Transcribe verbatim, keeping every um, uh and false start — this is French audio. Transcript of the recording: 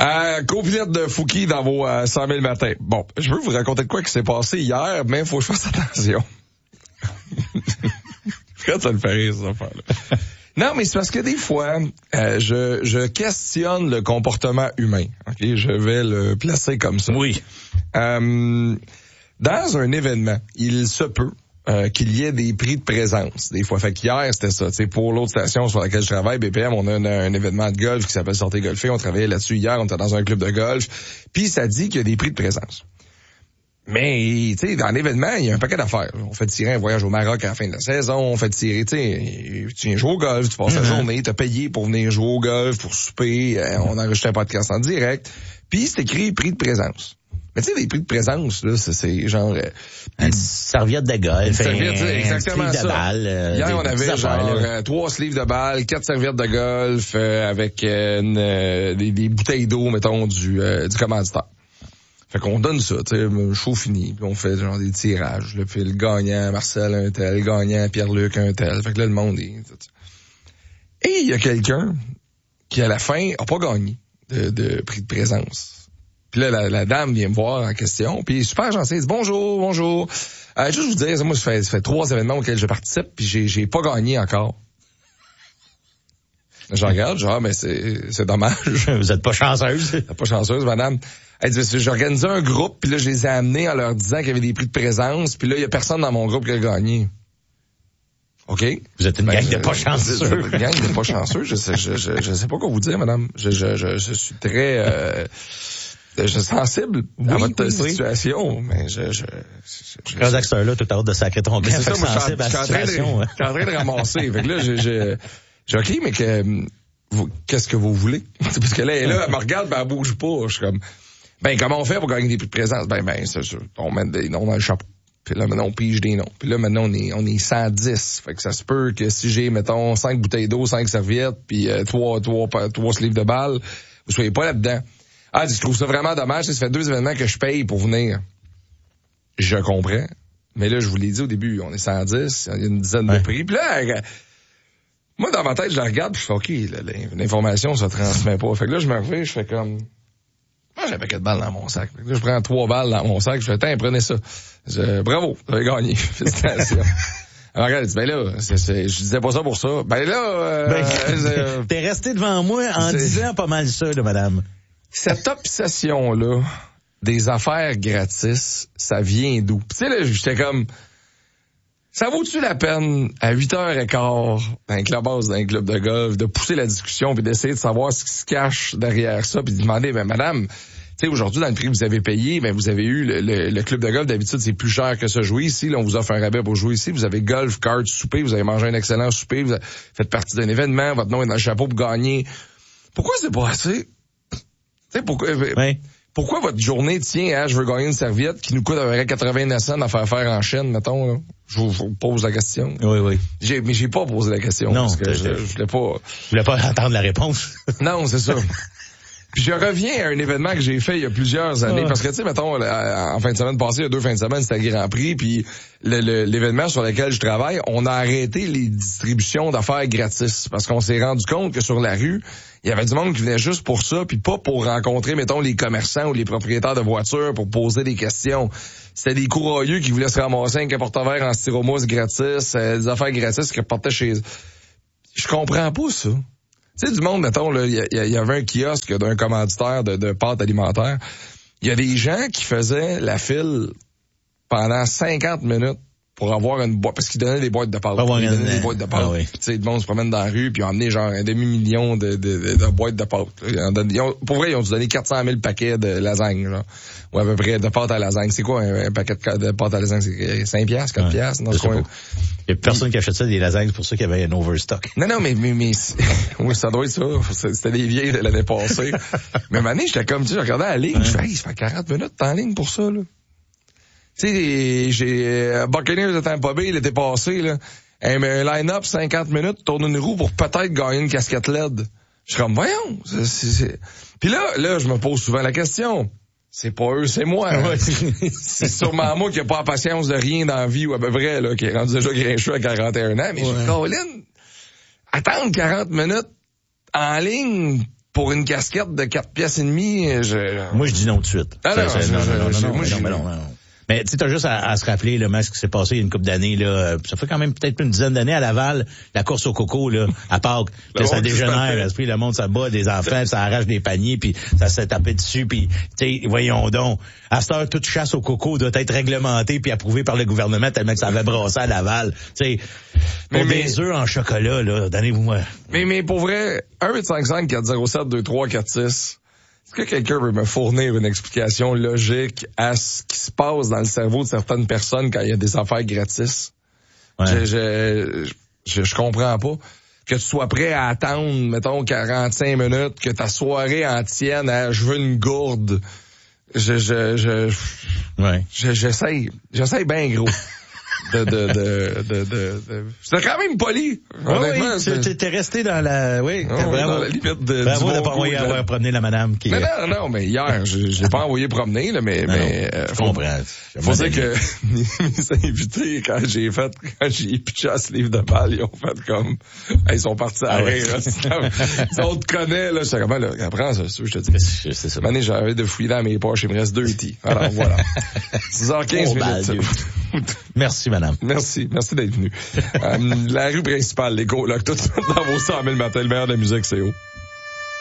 Euh, copilote de Fouki dans vos euh, cent mille matins. Bon, je veux vous raconter de quoi qui s'est passé hier, mais il faut que je fasse attention. Quand ça le fait rire, cette affaire-là. Non, mais c'est parce que des fois, euh, je, je questionne le comportement humain. Ok, je vais le placer comme ça. Oui. Euh, dans un événement, il se peut Euh, qu'il y ait des prix de présence, des fois. Fait qu'hier, c'était ça. T'sais, pour l'autre station sur laquelle je travaille, B P M, on a un, un événement de golf qui s'appelle Sortez golfer. On travaillait là-dessus hier, on était dans un club de golf. Puis ça dit qu'il y a des prix de présence. Mais, tu sais, dans l'événement, il y a un paquet d'affaires. On fait tirer un voyage au Maroc à la fin de la saison, on fait tirer, tu sais, tu viens jouer au golf, tu passes mm-hmm. la journée, t'as payé pour venir jouer au golf, pour souper, euh, on enregistre un podcast en direct. Puis c'est écrit prix de présence. Mais tu sais, les prix de présence, là, c'est, c'est genre... Euh, une serviette de golf, une serviette, un, exactement un sleeve ça. de balle. Euh, Hier, on avait affaires, genre euh, trois sleeves de balle, quatre serviettes de golf, euh, avec euh, une, euh, des, des bouteilles d'eau, mettons, du, euh, du commanditaire. Fait qu'on donne ça, tu sais, show fini, puis on fait genre des tirages. Là, puis le gagnant, Marcel, un tel, le gagnant, Pierre-Luc, un tel. Fait que là, le monde est... Et il y a quelqu'un qui, à la fin, a pas gagné de, de prix de présence. Puis là, la, la dame vient me voir en question, puis super gentil, elle dit bonjour, bonjour. Euh, juste vous dire, moi, ça fait, ça fait trois événements auxquels je participe, puis j'ai, j'ai pas gagné encore. Je regarde, genre, mais c'est, c'est dommage. Vous êtes pas chanceuse. Vous êtes pas chanceuse, madame. Elle dit, j'ai organisé un groupe, puis là, je les ai amenés en leur disant qu'il y avait des prix de présence, puis là, il y a personne dans mon groupe qui a gagné. OK? Vous êtes une ben, gang je, de pas chanceux. Une gang de pas chanceux. Je sais, je, je, je sais pas quoi vous dire, madame. Je, je, je, je suis très, euh, je suis sensible oui, à votre oui, situation, oui. mais je, je, je, je quand acteur là, tout à l'heure de sacrer ton mais c'est ça, moi, sensible à la situation. Je suis en train de ramasser. Fait que là, je, je, je, OK, mais que, vous, qu'est-ce que vous voulez? Parce que là, elle, là, elle me regarde, ben, elle bouge pas. Je suis comme, ben, comment on fait pour gagner des prix de présence? Ben, ben, c'est sûr. On met des noms dans le chapeau. Puis là, maintenant, on pige des noms. Puis là, maintenant, on est, on est cent dix. Fait que ça se peut que si j'ai, mettons, cinq bouteilles d'eau, cinq serviettes, puis euh, trois, trois, trois sleeves de balles, vous soyez pas là-dedans. Ah, je trouve ça vraiment dommage. Ça fait deux événements que je paye pour venir. Je comprends. Mais là, je vous l'ai dit au début, on est cent dix, il y a une dizaine ouais. de prix. Puis là, euh, moi, dans ma tête, je la regarde, puis je fais, OK, là, l'information, ça transmet pas. Fait que là, je me reviens, je fais comme... Moi, j'ai un paquet de balles dans mon sac. Là, je prends trois balles dans mon sac, je fais, tiens, prenez ça. Je, bravo, vous avez gagné. Félicitations. Alors, regarde, ben là, c'est, c'est, je disais pas ça pour ça. Ben là, euh, ben, euh, t'es resté devant moi en c'est... disant pas mal ça, là, madame. Cette obsession-là des affaires gratis, ça vient d'où? Tu sais, là, j'étais comme, ça vaut-tu la peine, à huit heures quinze, dans un clubhouse, dans un club de golf, de pousser la discussion puis d'essayer de savoir ce qui se cache derrière ça puis de demander, ben, madame, tu sais, aujourd'hui, dans le prix que vous avez payé, ben, vous avez eu le, le, le club de golf. D'habitude, c'est plus cher que ça jouer ici. Là, on vous offre un rabais pour jouer ici. Vous avez golf, cartes, souper. Vous avez mangé un excellent souper. Vous faites partie d'un événement. Votre nom est dans le chapeau pour gagner. Pourquoi c'est pas assez? Tu sais, pourquoi, oui. pourquoi votre journée tient à, je veux gagner une serviette qui nous coûte à peu près quatre-vingt-neuf cents à faire faire en chaîne, mettons, là? Je vous, je vous pose la question. Oui, oui. J'ai, mais j'ai pas posé la question. Non. Parce que je, je voulais pas. Je voulais pas entendre la réponse. Non, c'est ça. Puis je reviens à un événement que j'ai fait il y a plusieurs années, parce que tu sais, mettons, en fin de semaine passée, il y a deux fins de semaine, c'était le Grand Prix, puis le, le, l'événement sur lequel je travaille, on a arrêté les distributions d'affaires gratis, parce qu'on s'est rendu compte que sur la rue, il y avait du monde qui venait juste pour ça, puis pas pour rencontrer, mettons, les commerçants ou les propriétaires de voitures pour poser des questions. C'était des courroyeux qui voulaient se ramasser un porte-verre en styromousse gratis, euh, des affaires gratis qui reportaient chez eux. Je comprends pas ça. Tu sais, du monde, mettons, là, il y, y, y avait un kiosque d'un commanditaire de, de pâtes alimentaires. Il y a des gens qui faisaient la file pendant cinquante minutes pour avoir une boîte, parce qu'ils donnaient des boîtes de pâtes. Ils donnaient une... des boîtes de pâtes. Ah oui. Tu sais, le monde se promène dans la rue, puis ils ont emmené genre un demi-million de, de, de, de boîtes de pâtes. Ils ont, pour vrai, ils ont dû donner quatre cent mille paquets de lasagne, genre. Ou à peu près de pâtes à lasagne. C'est quoi un, un paquet de pâtes à lasagne? C'est cinq piastres, quatre piastres dans ce coin? Il y a personne qui achète ça, des lasagnes, c'est pour ça qu'il y avait un overstock. Non, non, mais, mais, mais, oui, ça doit être ça. C'était des vieilles de l'année passée. Mais à un moment donné, j'étais comme, tu sais, je regardais la ligne, ouais. Je fais, hey, ça fait quarante minutes, t'es en ligne pour ça, là. Tu sais, j'ai, euh, Buccaneers de Tampa Bay, il était passé, là. Un, un line-up, cinquante minutes, tourne une roue pour peut-être gagner une casquette L E D. Je suis comme, voyons, c'est, c'est, c'est... Puis là, là, je me pose souvent la question. C'est pas eux, c'est moi. Hein. C'est sûrement moi qui a pas la patience de rien dans la vie, ou à peu près, là, qui est rendu déjà grincheux à quarante et un ans. Mais ouais. Je dis, Colin, attendre quarante minutes en ligne pour une casquette de quatre pièces et demie, je... Moi, je dis non tout de suite. Ah, non, ça, je, non, je, non, non, je, non, moi, non, non, non, non. Mais tu sais, t'as juste à, à se rappeler là, ce qui s'est passé il y a une couple d'années là. Ça fait quand même peut-être une dizaine d'années à Laval, la course au coco là, à Pâques. Là, ça dégénère, puis le monde ça bat des enfants, ça arrache des paniers, puis ça s'est tapé dessus, puis tu sais, voyons donc. À cette heure, toute chasse au coco doit être réglementée puis approuvée par le gouvernement tellement que ça avait brassé à Laval. Tu sais, pour mais, des mais, œufs en chocolat là, donnez-vous-moi. Mais mais pour vrai, un huit cinq cinq quatre zéro sept deux trois quatre six. Est-ce que quelqu'un veut me fournir une explication logique à ce qui se passe dans le cerveau de certaines personnes quand il y a des affaires gratis? Ouais. Je, je, je, je comprends pas. Que tu sois prêt à attendre, mettons, quarante-cinq minutes, que ta soirée en tienne à « je veux une gourde ». Je, je, je, ouais. je, j'essaye, j'essaye bien gros. De, de, de, de, de, de... C'était quand même poli. Honnêtement, oui, tu t'es resté dans la, oui, non, bravo. Dans la limite de, bravo du de bon pas envoyer de... avoir promener la madame qui. Mais non, non, mais hier, je, je l'ai pas envoyé promener, là, mais, non, mais, non, euh, je faut, comprends. Faut dire que mes invités, quand j'ai fait, quand j'ai pitché à ce livre de balle, ils ont fait comme, ils sont partis à ah rire, ouais. Là. Ils ont te connaît, là, je sais comment, là, après, ça, je te dis. C'est ça. Mané, j'avais de fouiller dans mes poches, il me reste deux T. Alors, voilà. six heures quinze oh, minutes. Merci, madame. Merci. Merci d'être venu. euh, la rue principale, les colocs, tout dans vos cent mille matins, le meilleur de la musique, c'est où?